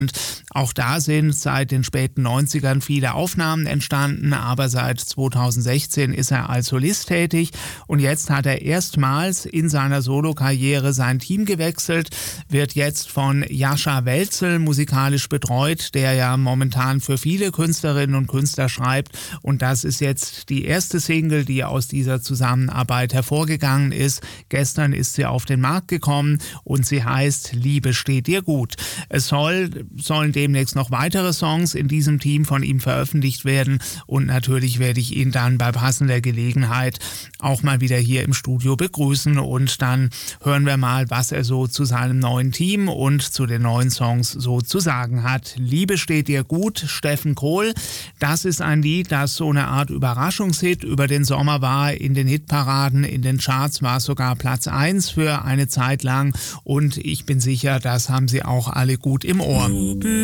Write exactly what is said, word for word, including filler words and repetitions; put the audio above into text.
Auch da sind seit den späten neunzigern viele Aufnahmen entstanden, aber seit zweitausendsechzehn ist er als Solist tätig und jetzt hat er erstmals in seiner Solokarriere sein Team gewechselt, wird jetzt von Jascha Welzel musikalisch betreut, der ja momentan für viele Künstlerinnen und Künstler schreibt, und das ist jetzt die erste Single, die aus dieser Zusammenarbeit hervorgegangen ist. Gestern ist sie auf den Markt gekommen und sie heißt Liebe steht dir gut. Es soll sollen demnächst noch weitere Songs in diesem Team von ihm veröffentlicht werden und natürlich werde ich ihn dann bei passender Gelegenheit auch mal wieder hier im Studio begrüßen und dann hören wir mal, was er so zu seinem neuen Team und zu den neuen Songs so zu sagen hat. Liebe steht dir gut, Steffen Kohl, das ist ein Lied, das so eine Art Überraschungshit über den Sommer war, in den Hitparaden, in den Charts war es sogar Platz eins für eine Zeit lang und ich bin sicher, das haben Sie auch alle gut im Ohr.